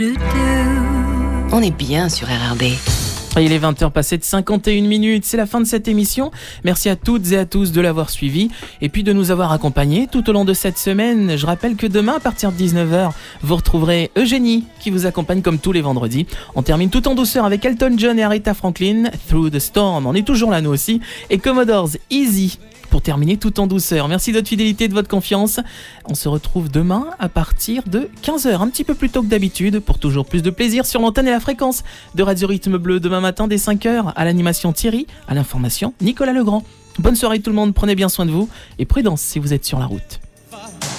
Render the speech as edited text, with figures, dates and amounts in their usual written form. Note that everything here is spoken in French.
On est bien sur RRB. Et il est 20h passé de 51 minutes, c'est la fin de cette émission. Merci à toutes et à tous de l'avoir suivi et puis de nous avoir accompagnés tout au long de cette semaine. Je rappelle que demain à partir de 19h, vous retrouverez Eugénie qui vous accompagne comme tous les vendredis. On termine tout en douceur avec Elton John et Aretha Franklin, Through the Storm, on est toujours là nous aussi, et Commodores, Easy. Pour terminer tout en douceur. Merci de votre fidélité et de votre confiance. On se retrouve demain à partir de 15h, un petit peu plus tôt que d'habitude, pour toujours plus de plaisir sur l'antenne et la fréquence de Radio Rythme Bleu. Demain matin dès 5h, à l'animation Thierry, à l'information Nicolas Legrand. Bonne soirée tout le monde, prenez bien soin de vous et prudence si vous êtes sur la route.